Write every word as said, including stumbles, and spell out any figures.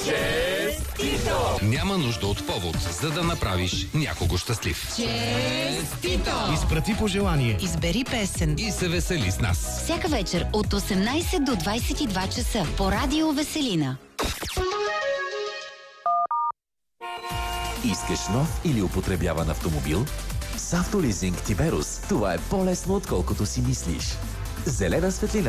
Честито! Няма нужда от повод, за да направиш някого щастлив. Честито! Изпрати пожелание. Избери песен И се весели с нас. Всяка вечер от осемнайсет до двайсет и два часа по Радио Веселина. Искаш нов или употребяван автомобил? С Автолизинг Тиберус това е по-лесно, отколкото си мислиш. Зелена светлина